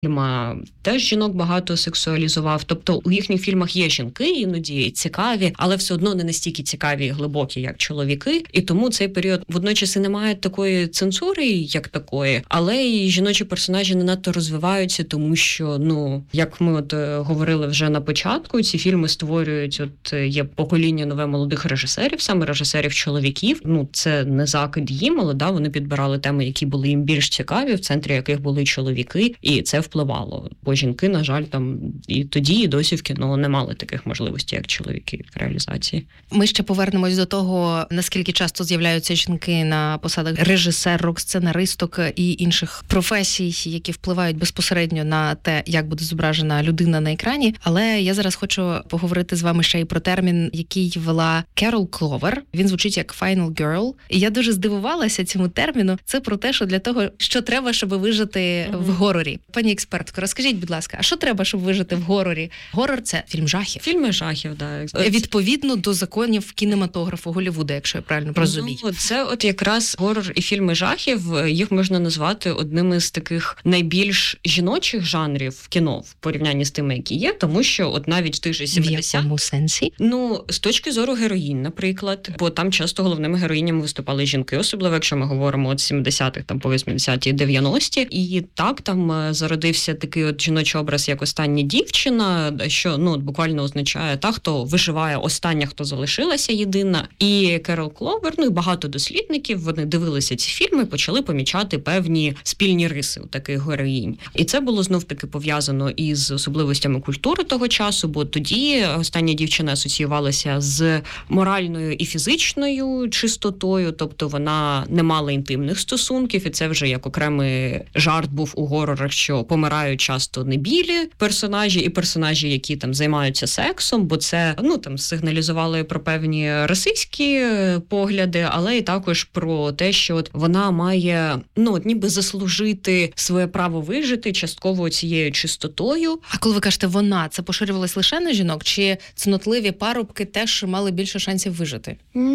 Теж жінок багато сексуалізував. Тобто у їхніх фільмах є жінки, іноді цікаві, але все одно не настільки цікаві і глибокі, як чоловіки. І тому цей період водночас і немає такої цензури, як такої, але і жіночі персонажі не надто розвиваються, тому що, як ми говорили вже на початку, ці фільми створюють, є покоління нове молодих режисерів, саме режисерів-чоловіків. Це не закид їм, але вони підбирали теми, які були їм більш цікаві, в центрі яких були чоловіки, і це впливало. Бо жінки, на жаль, і тоді, і досі в кіно не мали таких можливостей, як чоловіки в реалізації. Ми ще повернемось до того, наскільки часто з'являються жінки на посадах режисерок, сценаристок і інших професій, які впливають безпосередньо на те, як буде зображена людина на екрані. Але я зараз хочу поговорити з вами ще й про термін, який ввела Керол Кловер. Він звучить як «final girl». І я дуже здивувалася цьому терміну. Це про те, що для того, що треба, щоб вижити в горорі. Пані експертко, розкажіть, будь ласка, а що треба, щоб вижити в горорі? Горор – це фільм жахів. Фільми жахів, так. Відповідно до законів кінематографу Голлівуда, якщо я правильно розумію. Це якраз горор і фільми жахів, їх можна назвати одним із таких найбільш жіночих жанрів в кіно в порівнянні з тими, які є, тому що навіть в тих же 70... В якому сенсі? З точки зору героїнь, наприклад, бо там часто головними героїнями виступали жінки, особливо якщо ми говоримо з 70-х по 80-ті, 90-ті. І так там зародився такий жіночий образ, як остання дівчина, що буквально означає та, хто виживає, остання, хто залишилася єдина. І Керол Кловер, і багато дослідників, вони дивилися ці фільми і почали помічати певні спільні риси у таких героїнь. І це було знов-таки пов'язано із особливостями культури того часу, бо тоді остання дівчина асоціювалася з моральною і фізичною чистотою, тобто вона не мала інтимних стосунків, і це вже як окремий жарт був у горорах, що помирають часто не білі персонажі і персонажі, які там займаються сексом, бо це, сигналізували про певні расистські погляди, але і також про те, що вона має, ніби заслужити своє право вижити частково цією чистотою. А коли ви кажете «вона», це поширювалось лише на жінок, чи цнотливі парубки теж мали більше шансів вижити?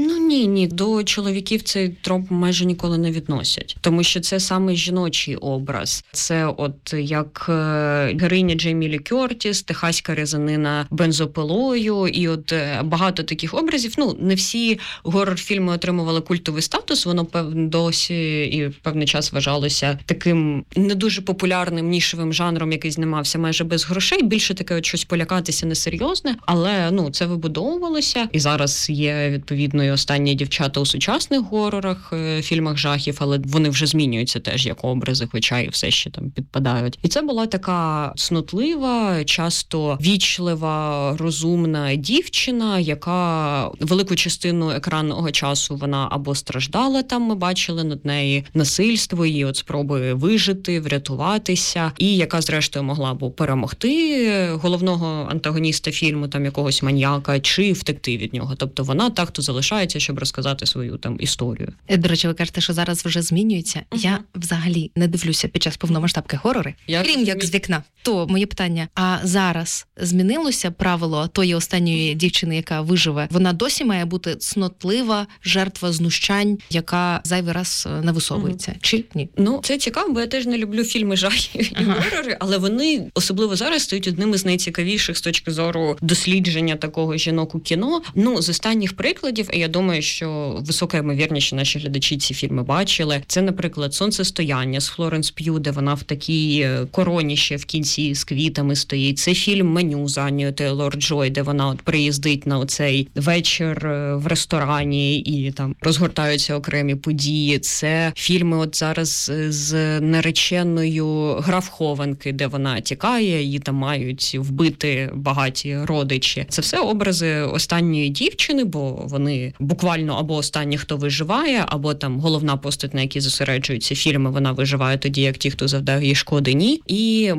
Ні. До чоловіків цей троп майже ніколи не відносять, тому що це саме жіночий образ. Це як героїня Джеймі Лі Кертіс, техаська різанина бензопилою, і багато таких образів. Не всі горор-фільми отримували культовий статус, воно досі і певний час вважалося таким не дуже популярним нішевим жанром, який знімався майже без грошей, більше таке щось полякатися несерйозне, але це вибудовувалося. І зараз є відповідно і останні дівчата у сучасних горорах, фільмах жахів, але вони вже змінюються теж як образи, хоча і все ще там підпадають. І це була така цнотлива, часто вічлива, розумна дівчина, яка велику частину екранного часу вона або страждала там, ми бачили над неї насильство, її спроби вижити, врятуватися, і яка зрештою могла або перемогти головного антагоніста фільму, там якогось маньяка, чи втекти від нього. Тобто вона та, хто залишається, щоб розказати свою там історію. До речі, ви кажете, що зараз вже змінюється. Я взагалі не дивлюся під час повномасштабки горори, крім як з вікна. То моє питання, а зараз змінилося правило тої останньої дівчини, яка виживе? Вона досі має бути цнотлива, жертва знущань, яка зайвий раз не висовується? Чи ні? Це цікаво, бо я теж не люблю фільми жахів і горори, але вони, особливо зараз, стають одним із найцікавіших з точки зору дослідження такого жінок у кіно. З останніх прикладів, і я думаю, що висока ймовірність, що наші глядачі ці фільми бачили, це, наприклад, «Сонцестояння» з Флоренс П'ю, де вона в такій короні ще в кінці з квітами стоїть. Це фільм «Меню» з Анною Тейлор-Джой, де вона приїздить на оцей вечір в ресторані і там розгортаються окремі події. Це фільми зараз з нареченою «Гра в хованки», де вона тікає, її там мають вбити багаті родичі. Це все образи останньої дівчини, бо вони буквально або останні, хто виживає, або там головна постать, на якій зосереджуються фільми, вона виживає тоді, як ті, хто завдав їй шкоди, ні. І ми робили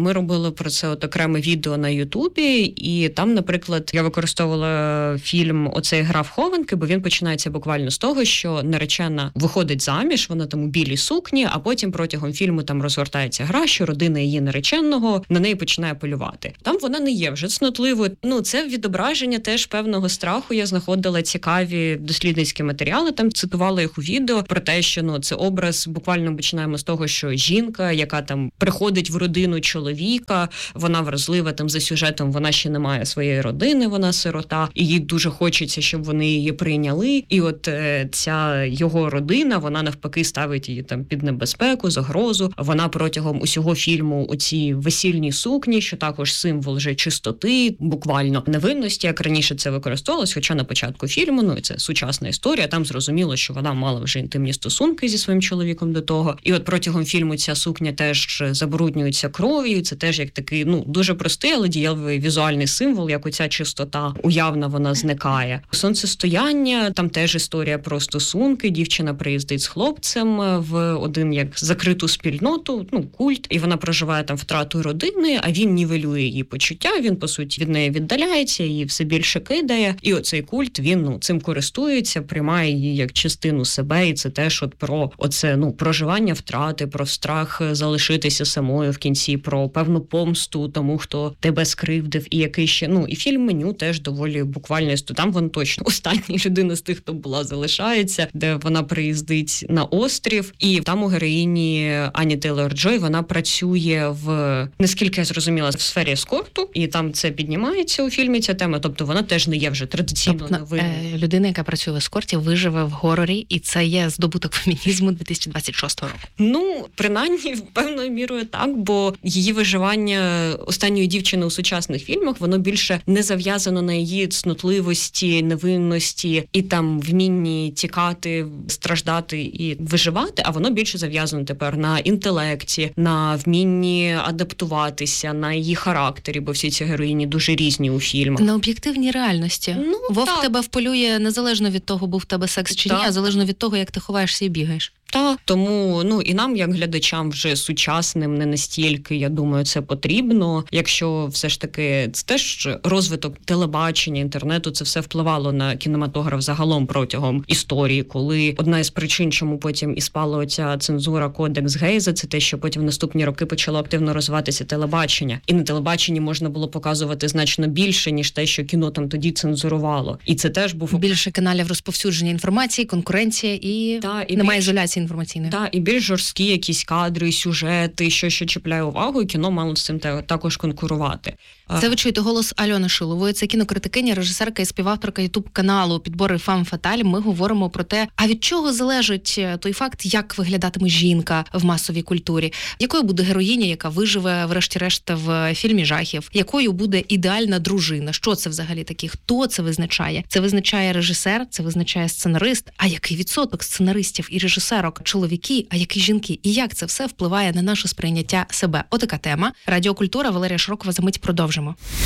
знімали про це окреме відео на Ютубі, і там, наприклад, я використовувала фільм «Оцей гра в хованки», бо він починається буквально з того, що наречена виходить заміж, вона там у білій сукні, а потім протягом фільму там розгортається гра, що родина її нареченого на неї починає полювати. Там вона не є вже цнотливою. Це відображення теж певного страху. Я знаходила цікаві дослідницькі матеріали, там цитувала їх у відео про те, що це образ, буквально починаємо з того, що жінка, яка там приходить в родину чоловіка, вона вразлива там за сюжетом, вона ще не має своєї родини, вона сирота, і їй дуже хочеться, щоб вони її прийняли. І от ця його родина, вона навпаки ставить її там під небезпеку, загрозу. Вона протягом усього фільму у цій весільній сукні, що також символ вже чистоти, буквально невинності, як раніше це використовувалось, хоча на початку фільму, і це сучасна історія, там зрозуміло, що вона мала вже інтимні стосунки зі своїм чоловіком до того. І от протягом фільму ця сукня теж забруднюється кров'ю, це теж як такий, дуже простий, але дієвий візуальний символ, як оця чистота уявна вона зникає. Сонцестояння, там теж історія про стосунки, дівчина приїздить з хлопцем в один як закриту спільноту, культ, і вона проживає там втрату родини, а він нівелює її почуття, він, по суті, від неї віддаляється, її все більше кидає, і оцей культ, він, цим користується, приймає її як частину себе, і це теж про оце, проживання втрати, про страх залишитися самою в кінці, про певну помсту тому, хто тебе скривдив, і який ще, і фільм «Меню» теж доволі буквально, там вона точно остання людина з тих, хто була, залишається, де вона приїздить на острів, і там у героїні Ані Тейлор-Джой, вона працює наскільки я зрозуміла, в сфері ескорту, і там це піднімається у фільмі, ця тема, тобто вона теж не є вже традиційно новиною. Людина, яка працює в ескорті, виживе в горорі, і це є здобуток фемінізму 2026 року. Принаймні, певною мірою так, бо її виживання останньої дівчини у сучасних фільмах, воно більше не зав'язано на її цнотливості, невинності і там вмінні тікати, страждати і виживати, а воно більше зав'язано тепер на інтелекті, на вмінні адаптуватися, на її характері, бо всі ці героїні дуже різні у фільмах. На об'єктивній реальності. Вовк тебе вполює незалежно від того, був в тебе секс чи ні, а залежно від того, як ти ховаєшся і бігаєш. Так, тому, і нам, як глядачам вже сучасним, не настільки, я думаю, це потрібно. Якщо все ж таки, це теж розвиток телебачення, інтернету, це все впливало на кінематограф загалом протягом історії, коли одна із причин, чому потім і спала оця цензура, кодекс Гейза, це те, що потім в наступні роки почало активно розвиватися телебачення. І на телебаченні можна було показувати значно більше, ніж те, що кіно там тоді цензурувало. І це теж був... Більше каналів розповсюдження інформації, конкуренція і немає ізоляції інформаційної. Так, і більш жорсткі якісь кадри, сюжети, що чіпляє увагу, і кіно мало з цим також конкурувати. Це ви чуєте голос Альони Шилової, це кінокритикиня, режисерка і співавторка ютуб-каналу «Підбори Фам Фаталь». Ми говоримо про те, а від чого залежить той факт, як виглядатиме жінка в масовій культурі, якою буде героїня, яка виживе, врешті-решт, в фільмі жахів, якою буде ідеальна дружина, що це взагалі таке, хто це визначає? Це визначає режисер, це визначає сценарист, а який відсоток сценаристів і режисерок чоловіки, а які жінки, і як це все впливає на наше сприйняття себе. Отака тема. Радіокультура, Валерія Широкова, за мить продовжимо.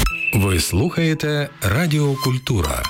Ви слухаєте Радіокультура.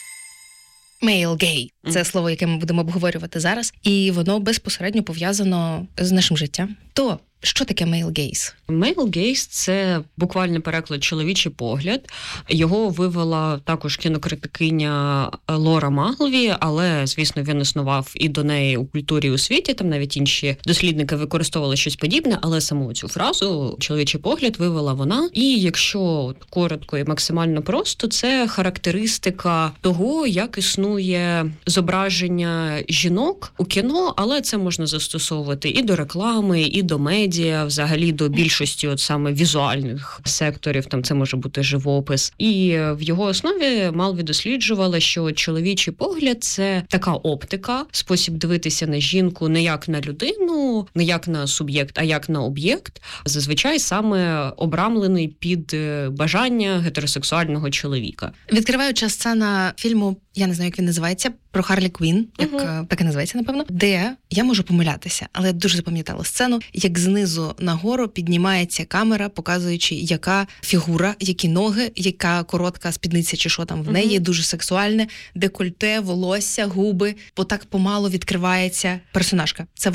Male gay – це слово, яке ми будемо обговорювати зараз, і воно безпосередньо пов'язано з нашим життям. То що таке male gaze? Male gaze – це буквально переклад «чоловічий погляд». Його вивела також кінокритикиня Лора Маглові, але, звісно, він існував і до неї у культурі і у світі, там навіть інші дослідники використовували щось подібне, але саму цю фразу «чоловічий погляд» вивела вона. І якщо коротко і максимально просто, це характеристика того, як існує зображення жінок у кіно, але це можна застосовувати і до реклами, і до медіа, взагалі до більшості от саме візуальних секторів, там це може бути живопис. І в його основі Малві досліджувала, що чоловічий погляд – це така оптика, спосіб дивитися на жінку не як на людину, не як на суб'єкт, а як на об'єкт, зазвичай саме обрамлений під бажання гетеросексуального чоловіка. Відкриваюча сцена фільму, я не знаю, як він називається, про Харлі Квін, так і називається, напевно, де, я можу помилятися, але я дуже запам'ятала сцену, як знизу нагору піднімається камера, показуючи, яка фігура, які ноги, яка коротка спідниця чи що там в неї, дуже сексуальне, декольте, волосся, губи, бо так помало відкривається персонажка. Це воно?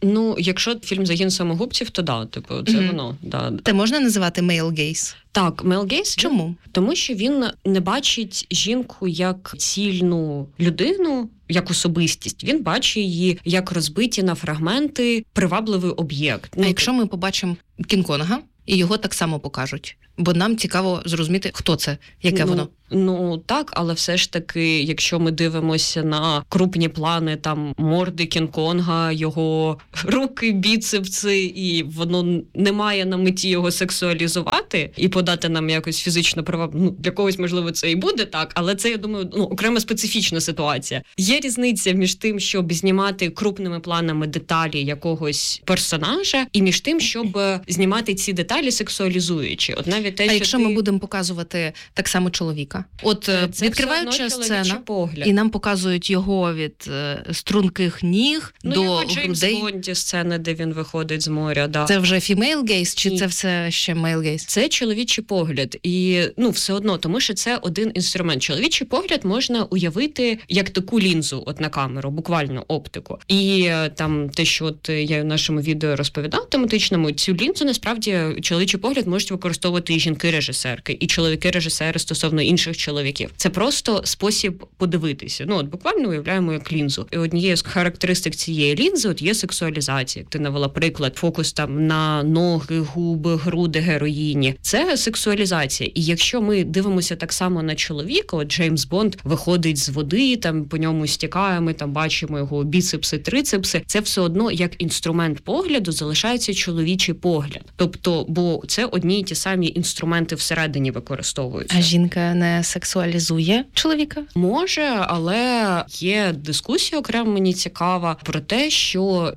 Ну, якщо фільм «Загін самогубців», то да, типу, це воно. Да. Це можна називати male gaze? Так, male gaze. Чому? Тому що він не бачить жінку як цільну людину, як особистість. Він бачить її як розбиті на фрагменти привабливий об'єкт. А якщо ми побачимо Кінг-Конга, і його так само покажуть? Бо нам цікаво зрозуміти, хто це, яке воно. Ну, так, але все ж таки, якщо ми дивимося на крупні плани, там, морди Кінг-Конга, його руки, біцепси, і воно не має на меті його сексуалізувати і подати нам якось фізично привабливо. Ну, для когось, можливо, це і буде так, але це, я думаю, окрема специфічна ситуація. Є різниця між тим, щоб знімати крупними планами деталі якогось персонажа, і між тим, щоб знімати ці деталі сексуалізуючи. От навіть те, якщо ми будемо показувати так само чоловіка? От це відкриваюча сцена, погляд. І нам показують його від струнких ніг до грудей. Джеймс Бонді сцени, де він виходить з моря. Да. Це вже female gaze, чи це все ще male gaze? Це чоловічий погляд. І, все одно, тому що це один інструмент. Чоловічий погляд можна уявити як таку лінзу от на камеру, буквально оптику. І там те, що от я в нашому відео розповідав тематичному, цю лінзу, насправді, чоловічий погляд можуть використовувати і жінки-режисерки, і чоловіки-режисери стосовно інших чоловіків. Це просто спосіб подивитися. От буквально уявляємо як лінзу. І однією з характеристик цієї лінзи от є сексуалізація. Ти навела приклад, фокус там на ноги, губи, груди героїні. Це сексуалізація. І якщо ми дивимося так само на чоловіка, от Джеймс Бонд виходить з води, там по ньому стікає, ми там бачимо його біцепси, трицепси, це все одно як інструмент погляду залишається чоловічий погляд. Тобто, бо це одні й ті самі інструменти всередині використовуються. А жінка не сексуалізує чоловіка? Може, але є дискусія окремо мені цікава про те, що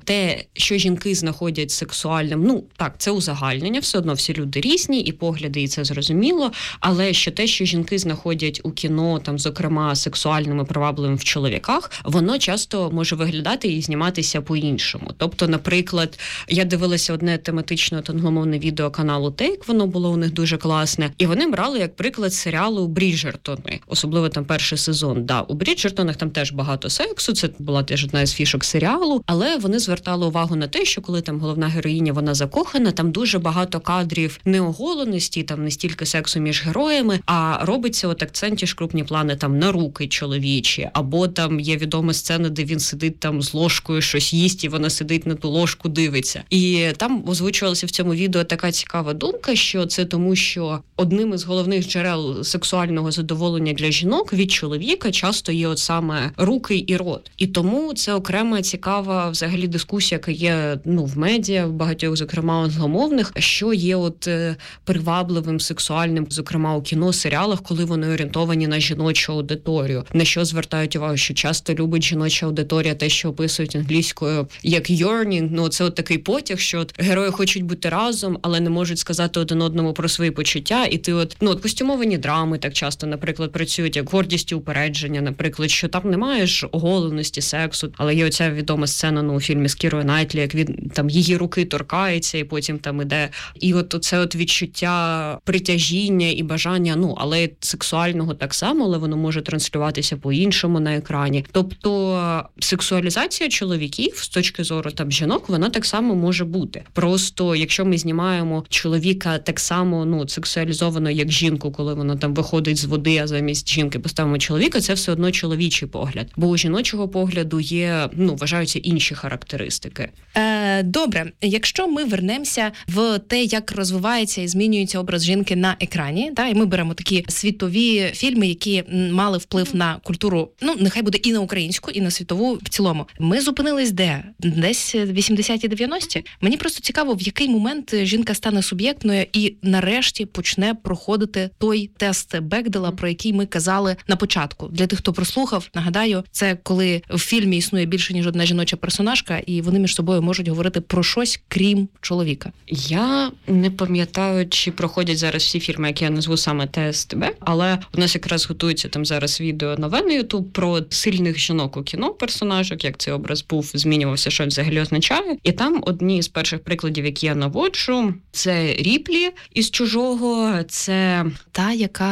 жінки знаходять сексуальним, так, це узагальнення, все одно всі люди різні, і погляди, і це зрозуміло, але що те, що жінки знаходять у кіно, там, зокрема, сексуальним і привабливим в чоловіках, воно часто може виглядати і зніматися по-іншому. Тобто, наприклад, я дивилася одне тематичне англомовне відео каналу Take, воно було у них дуже класне, і вони брали як приклад серіалу «Бріджертони», особливо там перший сезон. Да, у «Бріджертонах» там теж багато сексу, це була теж одна із фішок серіалу, але вони звертали увагу на те, що коли там головна героїня, вона закохана, там дуже багато кадрів неоголеності, там не стільки сексу між героями, а робиться от акценті ж крупні плани там на руки чоловічі, або там є відома сцена, де він сидить там з ложкою, щось їсть, і вона сидить на ту ложку, дивиться. І там озвучувалася в цьому відео така цікава думка, що це тому, що одним із головних джерел сексуального задоволення для жінок від чоловіка часто є от саме руки і рот. І тому це окрема цікава взагалі дискусія, яка є в медіа, в багатьох, зокрема, англомовних, що є от привабливим, сексуальним, зокрема у кіно, серіалах, коли вони орієнтовані на жіночу аудиторію. На що звертають увагу, що часто любить жіноча аудиторія те, що описують англійською як yearning, це от такий потяг, що от герої хочуть бути разом, але не можуть сказати один одному про свої почуття, і ти от костюмовані драми так часто, наприклад, працюють як гордість і упередження, наприклад, що там немає ж оголеності, сексу, але є оця відома сцена у фільмі з Кірою Найтлі, як він там її руки торкається і потім там іде. І от це от відчуття притяжіння і бажання, але сексуального так само, але воно може транслюватися по-іншому на екрані. Тобто сексуалізація чоловіків з точки зору там жінок, вона так само може бути. Просто якщо ми знімаємо чоловіка так само, сексуалізовано як жінку, коли вона там виходить з води, а замість жінки поставимо чоловіка, це все одно чоловічий погляд. Бо у жіночого погляду є, вважаються інші характеристики. Добре, якщо ми вернемося в те, як розвивається і змінюється образ жінки на екрані, і ми беремо такі світові фільми, які мали вплив на культуру, нехай буде і на українську, і на світову в цілому. Ми зупинились де? Десь 80-ті, 90-ті? Мені просто цікаво, в який момент жінка стане суб'єктною і нарешті почне проходити той тест Бекдела, про який ми казали на початку. Для тих, хто прослухав, нагадаю, це коли в фільмі існує більше, ніж одна жіноча персонажка, і вони між собою можуть говорити про щось, крім чоловіка. Я не пам'ятаю, чи проходять зараз всі фільми, які я назву саме ТСТБ, але у нас якраз готується там зараз відео нове на YouTube про сильних жінок у кіно персонажок, як цей образ був, змінювався, що взагалі означає. І там одні з перших прикладів, які я наводжу, це Ріплі із «Чужого», це та, яка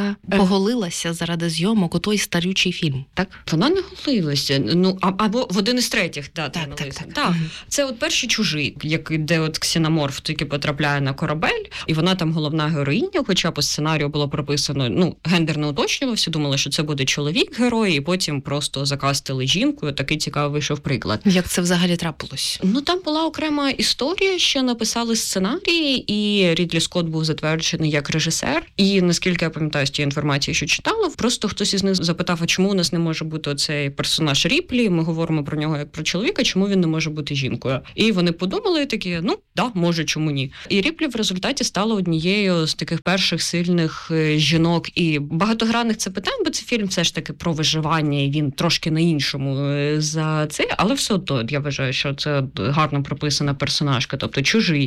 поголилася заради зйомок у той старючий фільм, так? Вона не голилася. Ну, або в один із третіх, так. Так. Це от перший «Чужий», де от ксеноморф тільки потрапляє на корабель, і вона там головна героїня, хоча по сценарію було прописано, гендер не уточнювався, думали, що це буде чоловік-герой, і потім просто закастили жінку, і такий цікавий вийшов приклад. Як це взагалі трапилось? Там була окрема історія, що написали сценарій, і Рідлі Скотт був затверджений як режисер, і наскільки я пам'ятаю з тієї інформації, що читала, просто хтось із них запитав, а чому у нас не може бути оцей персонаж Ріплі, ми говоримо про нього як про чоловіка, чому він не може бути жінкою? І вони подумали і такі, може, чому ні? І Ріплі в результаті стала однією з таких перших сильних жінок і багатогранних це питань, бо це фільм все ж таки про виживання, і він трошки на іншому за це, але все одно я вважаю, що це гарно прописана персонажка, тобто «Чужий».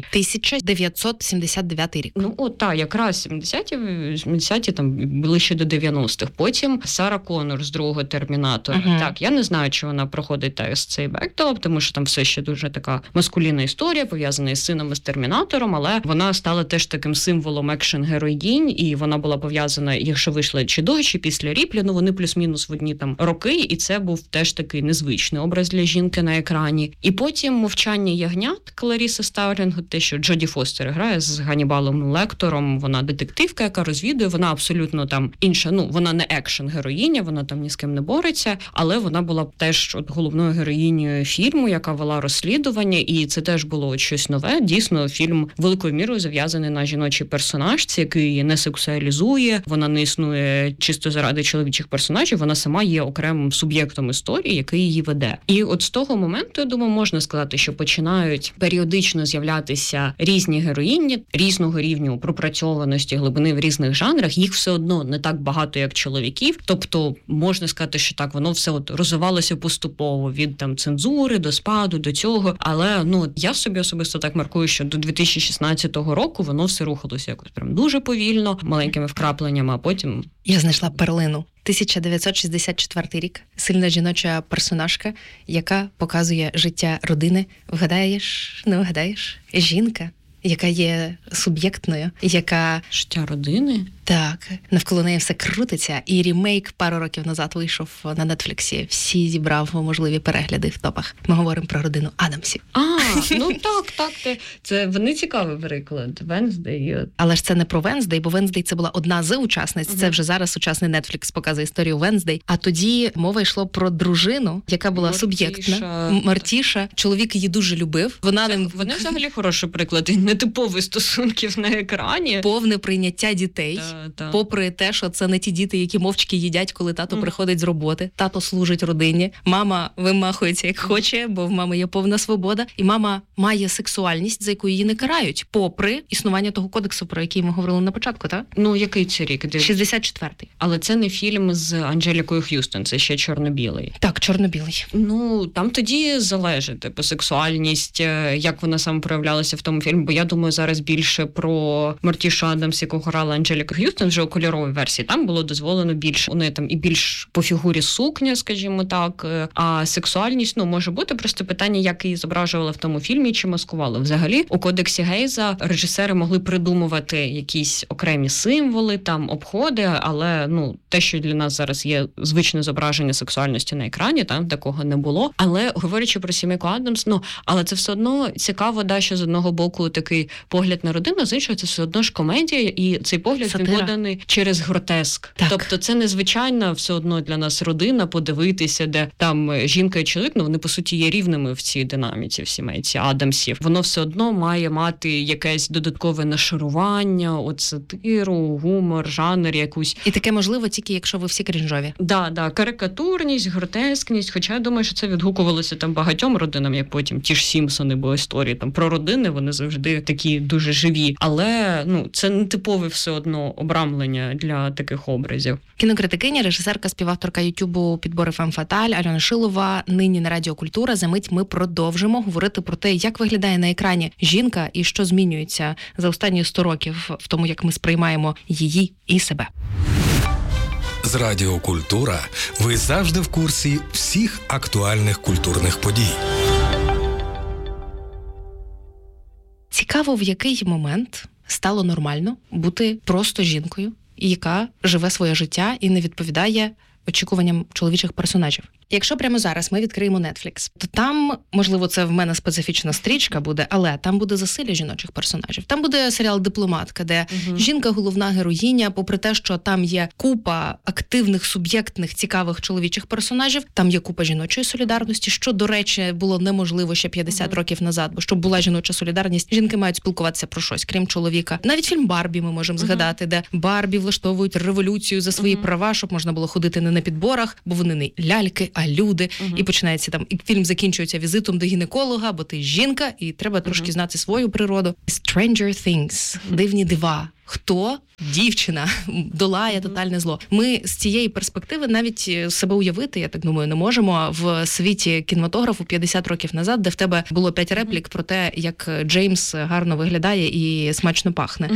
1979 рік. Якраз 70-ті, там ближче до 90-х. Потім Сара Коннор з другого «Термінатора». Так, я не знаю, чи вона проходить тест цей бектоп, тому що там все ще дуже така маскулінна історія, пов'язана із сином із «Термінатором», але вона стала теж таким символом екшн-героїнь, і вона була пов'язана, якщо вийшла чи до, чи після Ріплі, вони плюс-мінус в одні там роки, і це був теж такий незвичний образ для жінки на екрані. І потім «Мовчання ягнят» Кларіса Старлінг, те, що Джоді Фостер грає з Ганнібалом Лектором, вона детективка, яка розвідує, вона абсолютно там інша, вона не екшн-героїня, вона там ні з ким не бореться, але вона була теж головною героїнею фільму, яка вела розслідування, і це теж було щось нове. Дійсно, фільм великою мірою зав'язаний на жіночій персонажці, який не сексуалізує, вона не існує чисто заради чоловічих персонажів, вона сама є окремим суб'єктом історії, який її веде. І от з того моменту, я думаю, можна сказати, що починають періодично з'являтися різні героїні, різного рівню пропрацьованості, глибини в різних жанрах, їх все одно не так багато, як чоловіків, тобто можна сказати, що так, воно все розвивалося поступово, від там цензури до спаду, до цього, але я собі особисто так маркую, що до 2016 року воно все рухалося якось прям дуже повільно, маленькими вкрапленнями, а потім... Я знайшла перлину. 1964 рік. Сильна жіноча персонажка, яка показує життя родини. Вгадаєш, не вгадаєш? Жінка, яка є суб'єктною, яка... Життя родини? Так, навколо неї все крутиться, і рімейк пару років назад вийшов на Нетфліксі. Всі зібрав можливі перегляди в топах. Ми говоримо про родину Адамсів. Так. Це вони цікавий приклад. Венздей. Але ж це не про Венздей, бо Венздей це була одна з учасниць. Це вже зараз сучасний Нетфлікс показує історію Венздей. А тоді мова йшло про дружину, яка була суб'єктна. Мартіша. Чоловік її дуже любив. Вони взагалі хороший приклад. Нетипові стосунків на екрані. Повне прийняття дітей. Попри те, що це не ті діти, які мовчки їдять, коли тато приходить з роботи. Тато служить родині. Мама вимахується як хоче, бо в мами є повна свобода. І мама має сексуальність, за яку її не карають, попри існування того кодексу, про який ми говорили на початку, так? Який це рік? 64-й. Але це не фільм з Анджелікою Х'юстон, це ще чорно-білий. Так, чорно-білий. Там тоді залежить, сексуальність, як вона саме проявлялася в тому фільмі, бо я думаю зараз більше про Мартішу Адамс, яку грала Анджеліка Х'юстон, вже у кольоровій версії. Там було дозволено більше. У неї там і більш по фігурі сукня, скажімо так, а сексуальність, може бути, просто питання, як її зображували в тому фільмі, чи маскували. Взагалі, у кодексі Гейза режисери могли придумувати якісь окремі символи, там, обходи, але, те, що для нас зараз є звичне зображення сексуальності на екрані, там такого не було. Але, говорячи про сімейку Адамс, але це все одно цікаво, що з одного боку такий погляд на родину, з іншого це все одно ж комедія, і цей погляд він поданий через гротеск. Так. Тобто це незвичайна все одно для нас родина, подивитися, де там жінка і чоловік, вони по суті є рівними в цій динаміці, в сімейці Адамсів. Воно все одно має мати якесь додаткове нашарування, сатиру, гумор, жанр якусь. І таке можливо тільки, якщо ви всі крінжові. Да, карикатурність, гротескність, хоча я думаю, що це відгукувалося там багатьом родинам, як потім ті ж Сімпсони, бо історії там про родини, вони завжди такі дуже живі. Але, це не типове все одно обрамлення для таких образів. Кінокритикиня, режисерка, співавторка Ютубу «Підбори Фем Фаталь» Альона Шилова нині на Радіо Культура. За мить ми продовжимо говорити про те, як виглядає на екрані жінка і що змінюється за останні 100 років в тому, як ми сприймаємо її і себе. З Радіо Культура ви завжди в курсі всіх актуальних культурних подій. Цікаво, в який момент стало нормально бути просто жінкою і яка живе своє життя і не відповідає очікуванням чоловічих персонажів. Якщо прямо зараз ми відкриємо Netflix, то там, можливо, це в мене специфічна стрічка буде, але там буде засилля жіночих персонажів. Там буде серіал «Дипломатка», де жінка головна героїня, попри те, що там є купа активних, суб'єктних, цікавих чоловічих персонажів, там є купа жіночої солідарності, що, до речі, було неможливо ще 50 років назад, бо щоб була жіноча солідарність, жінки мають спілкуватися про щось, крім чоловіка. Навіть фільм «Барбі» ми можемо згадати, де Барбі влаштовують революцію за свої права, щоб можна було ходити не на підборах, бо вони не ляльки, а люди. І починається там, і фільм закінчується візитом до гінеколога, бо ти жінка, і треба трошки знати свою природу. Stranger Things, дивні дива. Хто? Дівчина долає тотальне зло. Ми з цієї перспективи навіть себе уявити, я так думаю, не можемо в світі кінематографу 50 років назад, де в тебе було 5 реплік про те, як Джеймс гарно виглядає і смачно пахне.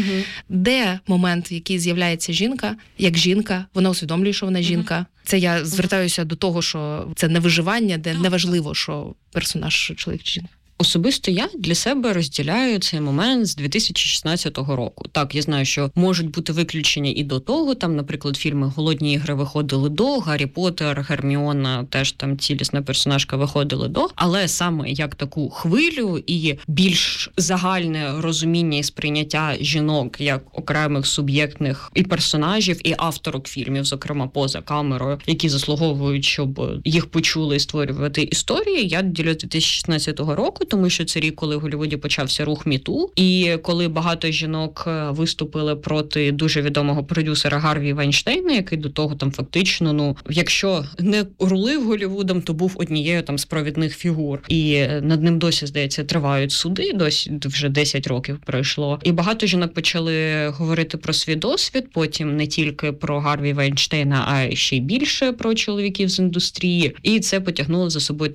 Де момент, в який з'являється жінка, як жінка, вона усвідомлює, що вона жінка. Це я звертаюся до того, що це не виживання, де неважливо, що персонаж чоловік чи жінка. Особисто я для себе розділяю цей момент з 2016 року. Так, я знаю, що можуть бути виключення і до того. Там, наприклад, фільми «Голодні ігри» виходили до, «Гаррі Поттер», «Герміона», теж там цілісна персонажка виходили до. Але саме як таку хвилю і більш загальне розуміння і сприйняття жінок як окремих суб'єктних і персонажів, і авторок фільмів, зокрема поза камерою, які заслуговують, щоб їх почули і створювати історії, я ділю 2016 року, тому що це рік, коли в Голлівуді почався рух МіТу, і коли багато жінок виступили проти дуже відомого продюсера Гарві Вайнштейна, який до того там фактично, якщо не рулив Голлівудом, то був однією там з провідних фігур. І над ним досі, здається, тривають суди, досі вже 10 років пройшло. І багато жінок почали говорити про свій досвід, потім не тільки про Гарві Вайнштейна, а ще й більше про чоловіків з індустрії. І це потягнуло за собою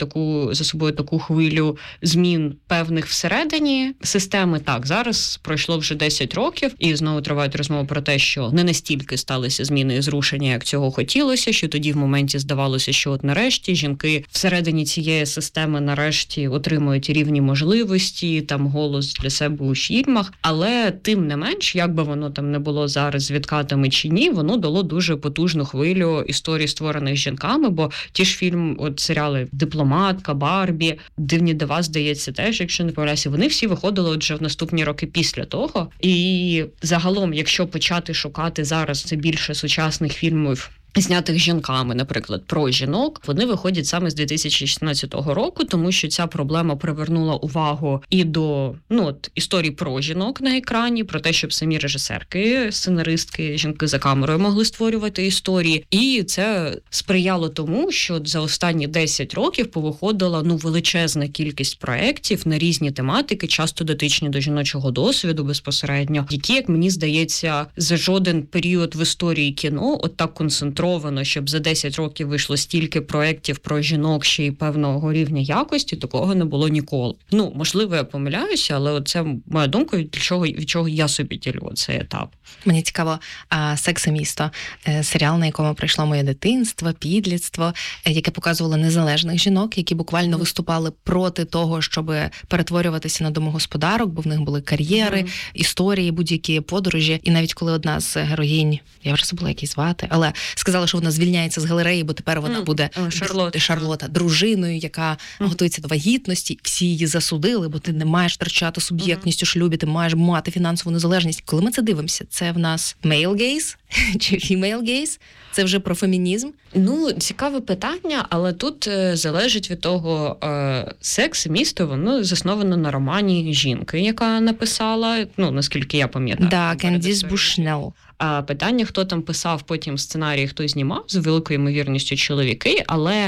таку хвилю змін певних всередині системи. Так, зараз пройшло вже 10 років, і знову тривають розмови про те, що не настільки сталися зміни і зрушення, як цього хотілося, що тоді в моменті здавалося, що от нарешті жінки всередині цієї системи нарешті отримують рівні можливості, там голос для себе у фільмах, але тим не менш, як би воно там не було зараз з відкатами чи ні, воно дало дуже потужну хвилю історій, створених жінками, бо ті ж серіали «Дипломатка», «Барбі», «Дивні дива», здається, теж, якщо не помиляюся, вони всі виходили отже в наступні роки після того. І загалом, якщо почати шукати зараз це більше сучасних фільмів, знятих жінками, наприклад, про жінок, вони виходять саме з 2016 року, тому що ця проблема привернула увагу і до історій про жінок на екрані, про те, щоб самі режисерки, сценаристки, жінки за камерою могли створювати історії. І це сприяло тому, що за останні 10 років повиходила величезна кількість проєктів на різні тематики, часто дотичні до жіночого досвіду безпосередньо, які, як мені здається, за жоден період в історії кіно от так концентровано, щоб за 10 років вийшло стільки проєктів про жінок ще й певного рівня якості, такого не було ніколи. Можливо, я помиляюся, але це моя думка, від чого я собі ділю цей етап. Мені цікаво, «Секс і місто», серіал, на якому пройшло моє дитинство, підлітство, яке показувало незалежних жінок, які буквально виступали проти того, щоб перетворюватися на домогосподарок, бо в них були кар'єри, історії, будь-які подорожі. І навіть коли одна з героїнь, я вже забула, як її звати, але сказала, що вона звільняється з галереї, бо тепер вона буде Шарлота, дружиною, яка готується до вагітності. Всі її засудили, бо ти не маєш втрачати суб'єктність у шлюбі, ти маєш мати фінансову незалежність. Коли ми це дивимося, це в нас male gaze чи female gaze? Це вже про фемінізм? Цікаве питання, але тут залежить від того, «Секс і місто», воно засновано на романі жінки, яка написала, наскільки я пам'ятаю. Да, Кендіс Бушнелл. А питання, хто там писав потім сценарій, хто знімав, з великою ймовірністю чоловіки, але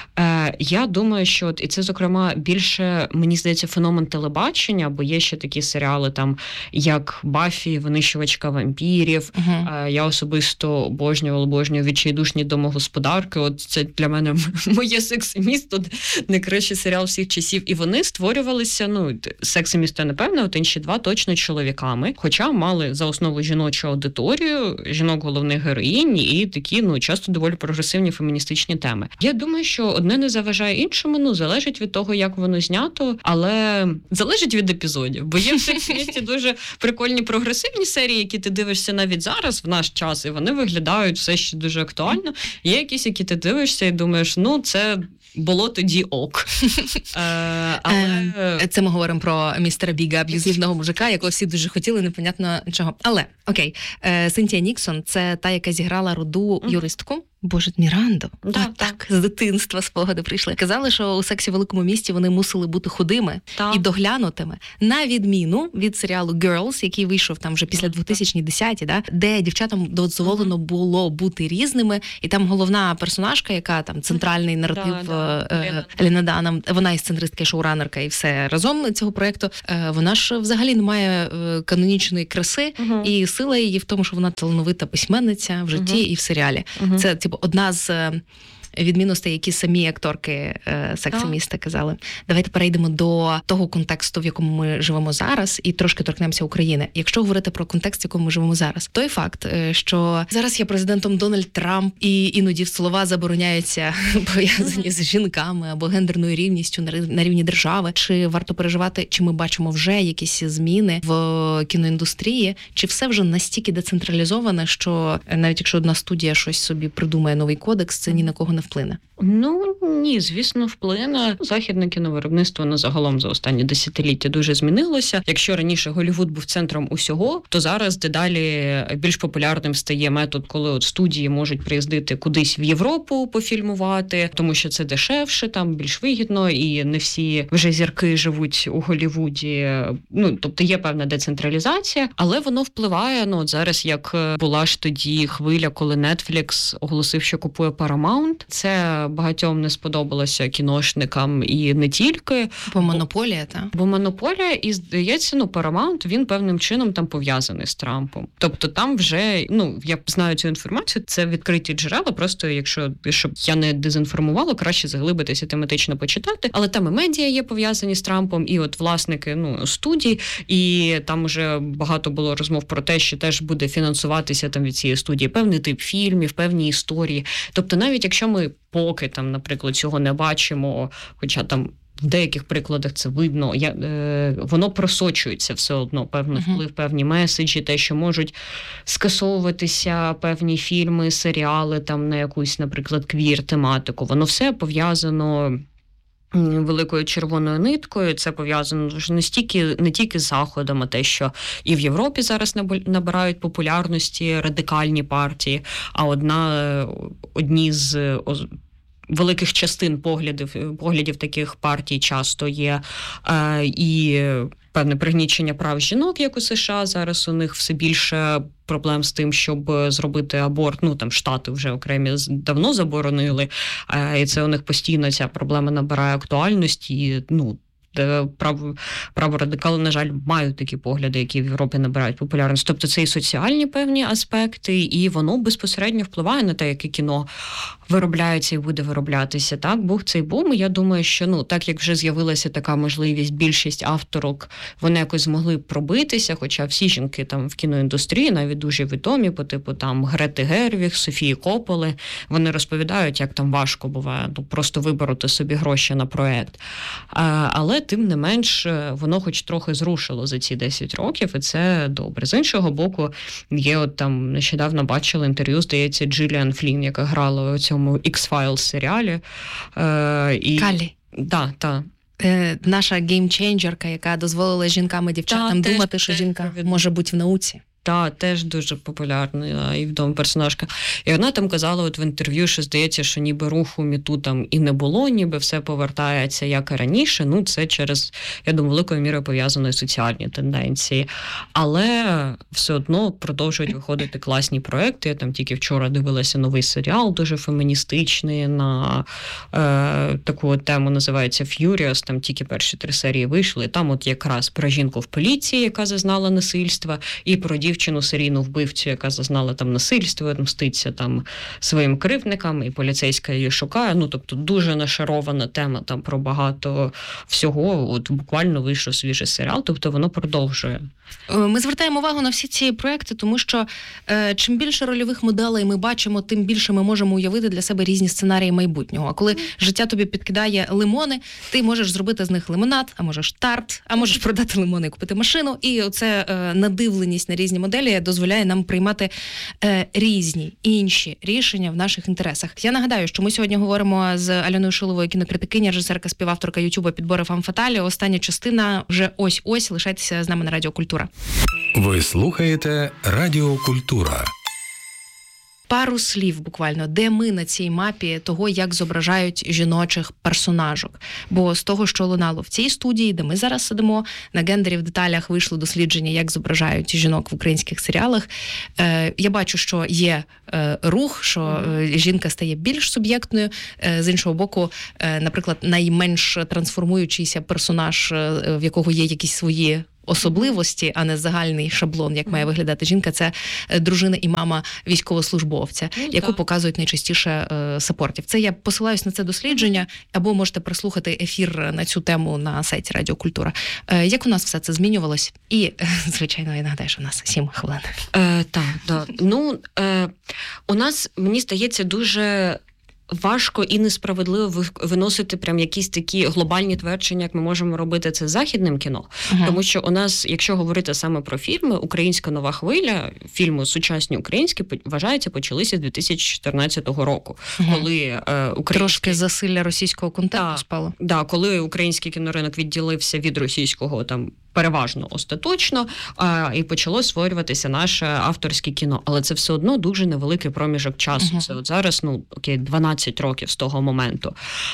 я думаю, що і це, зокрема, більше, мені здається, феномен телебачення, бо є ще такі серіали, там, як «Баффі», «Винищувачка вампірів». Я особисто обожнюю «Відчайдушні домогосподарки». От це для мене моє «Секс і місто», найкращий серіал всіх часів. І вони створювалися, «Секс і місто», напевно, от інші два точно чоловіками, хоча мали за основу жіночу аудиторію, жінок головних героїнь і такі такі, ну, часто доволі прогресивні феміністичні теми. Я думаю, що одне не заважає іншому, ну, залежить від того, як воно знято, але залежить від епізодів. Бо є в «Сексі» дуже прикольні прогресивні серії, які ти дивишся навіть зараз, в наш час, і вони виглядають все ще дуже актуально. Є якісь, які ти дивишся і думаєш, ну, це було тоді ок. Але... Це ми говоримо про містера Біга, аб'юзивного мужика, якого всі дуже хотіли, непонятно чого. Але, окей, Синтія Ніксон – це та, яка зіграла руду юристку. Боже, Міранду. Да, так, з дитинства спогади прийшли. Казали, що у «Сексі в великому місті» вони мусили бути худими і доглянутими. На відміну від серіалу Girls, який вийшов там вже після 2010-ті, да, де дівчатам дозволено було бути різними. І там головна персонажка, яка там центральний наратив Лена Данам, вона і сценаристка, і шоуранерка, і все разом цього проєкту. Вона ж взагалі не має канонічної краси, і сила її в тому, що вона талановита письменниця в житті і в серіалі. Це одна з відмінностей, які самі акторки «Сексі міста» казали. Давайте перейдемо до того контексту, в якому ми живемо зараз, і трошки торкнемося України. Якщо говорити про контекст, в якому ми живемо зараз, той факт, що зараз є президентом Дональд Трамп, і іноді слова забороняються пов'язані з жінками або гендерною рівністю на рівні держави, чи варто переживати, чи ми бачимо вже якісь зміни в кіноіндустрії, чи все вже настільки децентралізоване, що навіть якщо одна студія щось собі придумає новий кодекс, це ні на кого не вплине? Ну, ні, звісно, вплине. Західне кіновиробництво на загалом за останні десятиліття дуже змінилося. Якщо раніше Голлівуд був центром усього, то зараз дедалі більш популярним стає метод, коли от студії можуть приїздити кудись в Європу пофільмувати, тому що це дешевше, там більш вигідно, і не всі вже зірки живуть у Голлівуді. Ну, тобто є певна децентралізація, але воно впливає, ну, от зараз, як була ж тоді хвиля, коли Netflix оголосив, що купує Paramount. Це багатьом не сподобалося кіношникам і не тільки. Бо монополія, так? Бо монополія, і, здається, Paramount, він певним чином там пов'язаний з Трампом. Тобто там вже, ну, я знаю цю інформацію, це відкриті джерела, просто якщо, щоб я не дезінформувала, краще заглибитися, тематично почитати. Але там і медіа є пов'язані з Трампом, і от власники, ну, студій, і там вже багато було розмов про те, що теж буде фінансуватися там від цієї студії певний тип фільмів, певні історії. Тобто навіть якщо ми поки там, наприклад, цього не бачимо, хоча там в деяких прикладах це видно, воно просочується все одно, певний вплив, певні меседжі, те, що можуть скасовуватися певні фільми, серіали там на якусь, наприклад, квір-тематику. Воно все пов'язано великою червоною ниткою. Це пов'язано не тільки з Заходом, а те, що і в Європі зараз набирають популярності радикальні партії, а одні з великих частин поглядів таких партій часто є і певне пригнічення прав жінок, як у США. Зараз у них все більше проблем з тим, щоб зробити аборт. Ну, там Штати вже окремі давно заборонили, і це у них постійно ця проблема набирає актуальності. І, ну, праворадикали, на жаль, мають такі погляди, які в Європі набирають популярність. Тобто це і соціальні певні аспекти, і воно безпосередньо впливає на те, яке кіно виробляється і буде вироблятися. Так, був цей бум, і я думаю, що, ну, так як вже з'явилася така можливість, більшість авторок, вони якось змогли пробитися, хоча всі жінки там в кіноіндустрії, навіть дуже відомі, по типу там Грети Гервіг, Софії Копполи, вони розповідають, як там важко буває, ну, просто вибороти собі гроші на проект. Але тим не менш, воно хоч трохи зрушило за ці 10 років, і це добре. З іншого боку, є от там, нещодавно бачила інтерв'ю, здається, Джиліан Флін, яка грала у цьому X-Files серіалі. Каллі. Так. Наша геймченджерка, яка дозволила жінкам і дівчатам думати, що жінка може бути в науці. Теж дуже популярна і відома персонажка. І вона там казала от в інтерв'ю, що здається, що ніби руху МіТу там і не було, ніби все повертається як і раніше. Ну, це через, я думаю, великою мірою пов'язані соціальні тенденції. Але все одно продовжують виходити класні проекти. Я там тільки вчора дивилася новий серіал, дуже феміністичний, на таку тему, називається Furious, там тільки перші 3 серії вийшли. Там от якраз про жінку в поліції, яка зазнала насильства, і про дівчину, дівчину, серійну вбивцю, яка зазнала там насильство, мститься там своїм кривдникам, і поліцейська її шукає. Ну, тобто дуже нашарована тема там про багато всього. От буквально вийшов свіжий серіал, тобто воно продовжує. Ми звертаємо увагу на всі ці проекти, тому що чим більше рольових моделей ми бачимо, тим більше ми можемо уявити для себе різні сценарії майбутнього. А коли життя тобі підкидає лимони, ти можеш зробити з них лимонад, а можеш тарт, а можеш продати лимони і купити машину. І оце надивленість на різні моделі дозволяє нам приймати різні інші рішення в наших інтересах. Я нагадаю, що ми сьогодні говоримо з Альоною Шиловою, кінокритикиня, режисерка, співавторка Ютуба «Підбори Фам Фаталі». Остання частина вже ось-ось. Лишайтеся з нами на Радіо Культура. Ви слухаєте Радіо Культура. Пару слів буквально, де ми на цій мапі того, як зображають жіночих персонажок. Бо з того, що лунало в цій студії, де ми зараз сидимо, на «Гендері в деталях» вийшло дослідження, як зображають жінок в українських серіалах. Я бачу, що є рух, що жінка стає більш суб'єктною. З іншого боку, наприклад, найменш трансформуючийся персонаж, в якого є якісь свої особливості, а не загальний шаблон, як має виглядати жінка, це дружина і мама військовослужбовця, яку показують найчастіше саппортів. Це я посилаюсь на це дослідження, або можете прослухати ефір на цю тему на сайті Радіо Культура. Як у нас все це змінювалось? І, звичайно, я нагадаю, що у нас 7 хвилин. Так. Ну, у нас, мені здається, дуже важко і несправедливо виносити прям якісь такі глобальні твердження, як ми можемо робити це з західним кіно. Тому що у нас, якщо говорити саме про фільми, українська нова хвиля, фільми сучасні українські, вважається, почалися з 2014 року. Коли трошки засилля російського контенту спало. Так, коли український кіноринок відділився від російського там переважно остаточно, і почало створюватися наше авторське кіно. Але це все одно дуже невеликий проміжок часу. Це от зараз, 12 років з того моменту.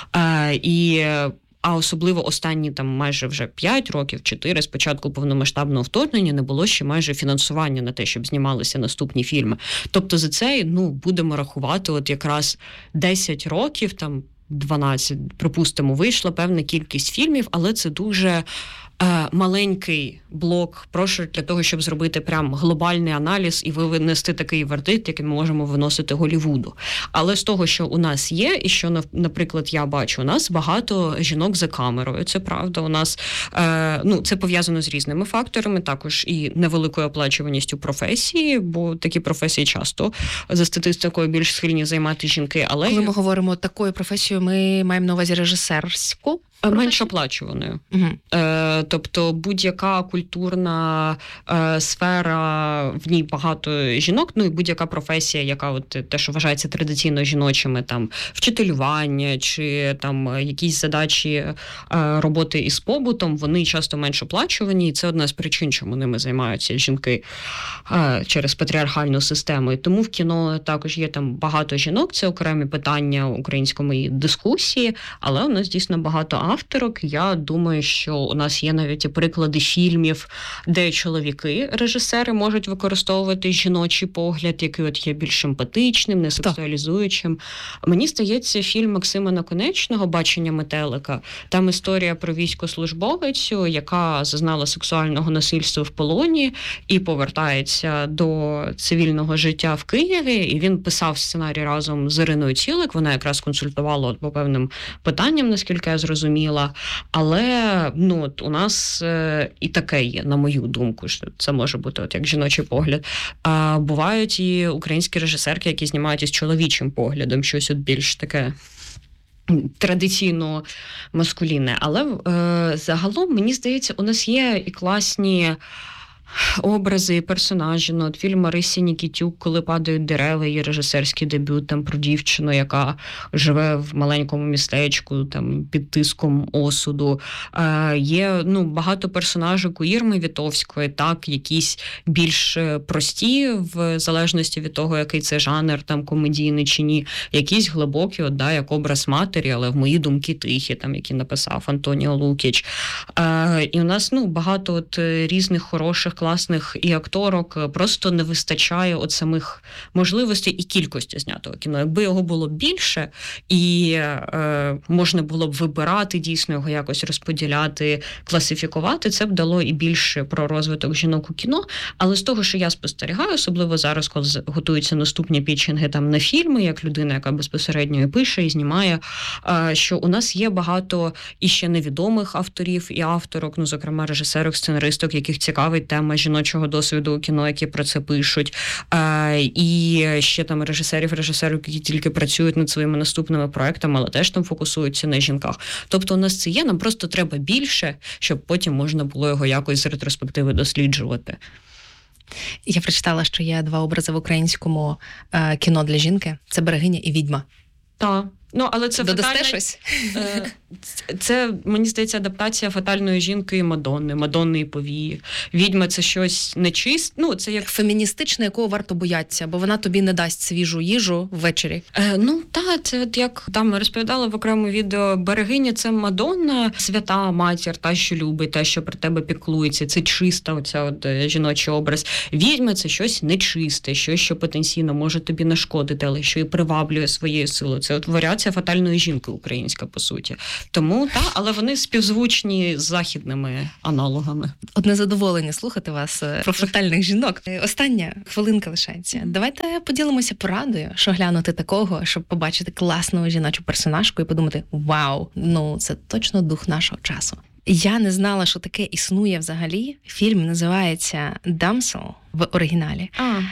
А особливо останні там майже вже 5 років, 4, з початку повномасштабного вторгнення не було ще майже фінансування на те, щоб знімалися наступні фільми. Тобто за це, будемо рахувати, от якраз 10 років, там 12, припустимо, вийшла певна кількість фільмів, але це дуже маленький блок, прошу, для того, щоб зробити прям глобальний аналіз і винести такий вердикт, який ми можемо виносити Голлівуду. Але з того, що у нас є, і що, наприклад, я бачу, у нас багато жінок за камерою, це правда, у нас, це пов'язано з різними факторами, також і невеликою оплачуваністю професії, бо такі професії часто за статистикою більш схильні займати жінки, але... Коли ми говоримо такою професією, ми маємо на увазі режисерську? Менш оплачуваною. Тобто будь-яка культурна сфера, в ній багато жінок, і будь-яка професія, яка от те, що вважається традиційно жіночими, там вчителювання чи там якісь задачі роботи із побутом, вони часто менш оплачувані, і це одна з причин, чому ними займаються жінки через патріархальну систему. І тому в кіно також є там багато жінок, це окремі питання української дискусії, але у нас дійсно багато авторок. Я думаю, що у нас є навіть і приклади фільмів, де чоловіки, режисери, можуть використовувати жіночий погляд, який от є більш емпатичним, не сексуалізуючим. Мені здається, фільм Максима Наконечного «Бачення метелика», там історія про військовослужбовицю, яка зазнала сексуального насильства в полоні і повертається до цивільного життя в Києві, і він писав сценарій разом з Іриною Цілик, вона якраз консультувала по певним питанням, наскільки я зрозуміла. Але у нас і таке є, на мою думку, що це може бути як жіночий погляд. А бувають і українські режисерки, які знімають із чоловічим поглядом, щось от більш таке традиційно маскулінне. Але загалом, мені здається, у нас є і класні образи і персонажі. От фільм Марисі Нікітюк «Коли падають дерева», її режисерський дебют там про дівчину, яка живе в маленькому містечку там під тиском осуду. Є багато персонажів у Ірми Вітовської, так, якісь більш прості в залежності від того, який це жанр, там комедійний чи ні, якісь глибокі, як образ матері, але в мої думки тихі, там, які написав Антоніо Лукіч. І у нас багато різних хороших класних і акторок, просто не вистачає от самих можливостей і кількості знятого кіно. Якби його було більше і можна було б вибирати, дійсно його якось розподіляти, класифікувати, це б дало і більше про розвиток жінок у кіно. Але з того, що я спостерігаю, особливо зараз, коли готуються наступні пітчинги там на фільми, як людина, яка безпосередньо і пише, і знімає, що у нас є багато і ще невідомих авторів і авторок, ну, зокрема, режисерок, сценаристок, яких цікавить тема жіночого досвіду у кіно, які про це пишуть. І ще там режисерок, які тільки працюють над своїми наступними проектами, але теж там фокусуються на жінках. Тобто у нас це є, нам просто треба більше, щоб потім можна було його якось з ретроспективи досліджувати. Я прочитала, що є 2 образи в українському кіно для жінки. Це «Берегиня» і «Відьма». Так. Ну, але це додасте щось? Це, мені здається, адаптація фатальної жінки і Мадонни і повії. Відьма – це щось нечисте. Ну, це як феміністичне, якого варто боятися, бо вона тобі не дасть свіжу їжу ввечері. Ну, так, це от як там розповідала в окремому відео, берегиня – це Мадонна, свята матір, та, що любить, та, що про тебе піклується. Це чиста оця от жіночий образ. Відьма – це щось нечисте, щось, що потенційно може тобі нашкодити, але що і приваблює своєю силою. Це от варіація фатальної жінки українська, по суті. Тому, але вони співзвучні з західними аналогами. Одне задоволення слухати вас про фатальних жінок. Остання хвилинка лишається. Давайте поділимося порадою, що глянути такого, щоб побачити класну жіночу персонажку і подумати: вау, ну це точно дух нашого часу. Я не знала, що таке існує взагалі. Фільм називається «Damsel» в оригіналі.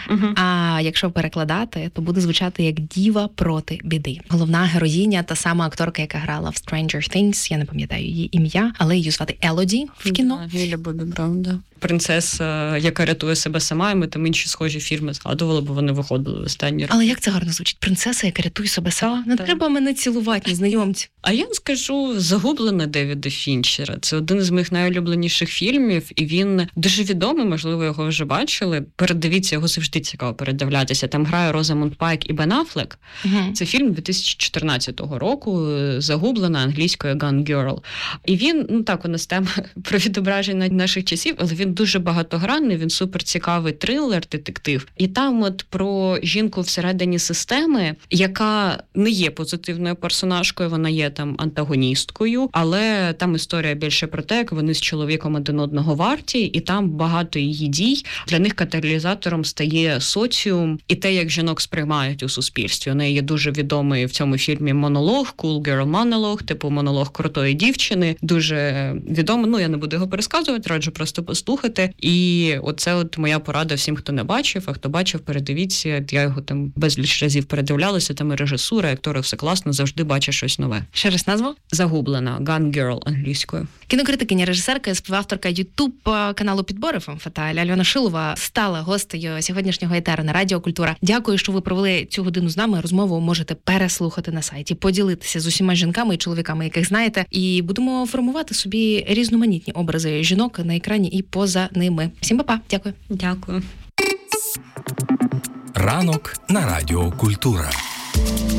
А якщо перекладати, то буде звучати як «Діва проти біди». Головна героїня, та сама акторка, яка грала в Stranger Things, я не пам'ятаю її ім'я, але її звати Елоді в кіно. Міллі Бобі Браун, да. Принцеса, яка рятує себе сама, і ми там інші схожі фільми згадували, бо вони виходили в останній раз. Але як це гарно звучить? Принцеса, яка рятує себе сама? Не треба мене цілувати, незнайомці. А я скажу «Загублена» Девіда Фінчера. Це один з моїх найулюбленіших фільмів, і він дуже відомий, можливо, його вже бачили. Передивіться, його завжди цікаво передивлятися. Там грає Розамунд Пайк і Бен Аффлек. Це фільм 2014 року, «Загублена», англійською «Gone Girl». І він, ну так, у нас тема про відображення наших часів, але він дуже багатогранний, він суперцікавий трилер, детектив. І там от про жінку всередині системи, яка не є позитивною персонажкою, вона є там антагоністкою, але там історія більше про те, як вони з чоловіком один одного варті, і там багато її дій. Для них каталізатором стає соціум і те, як жінок сприймають у суспільстві. У неї є дуже відомий в цьому фільмі монолог, Cool Girl Monologue, типу монолог крутої дівчини. Дуже відомий, ну я не буду його пересказувати, раджу просто послухати. І оце от моя порада всім, хто не бачив, а хто бачив, передивіться. Я його там безліч разів передивлялася, там і режисура, і актори, все класно, завжди бачиш щось нове. Ще раз назву? «Загублена», «Gone Girl» англійською. Кінокритикиня, режисерка, співавторка YouTube каналу «Підбори Фем Фаталь» Альона Шилова стала гостею сьогоднішнього етеру на Радіо Культура. Дякую, що ви провели цю годину з нами. Розмову можете переслухати на сайті, поділитися з усіма жінками і чоловіками, яких знаєте, і будемо формувати собі різноманітні образи жінок на екрані і поза ними. Всім па-па. Дякую. Дякую. Ранок на Радіо Культура.